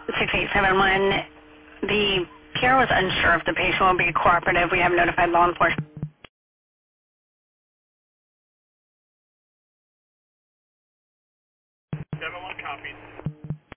6871. The care was unsure if the patient will be cooperative. We have notified law enforcement. 71 copies.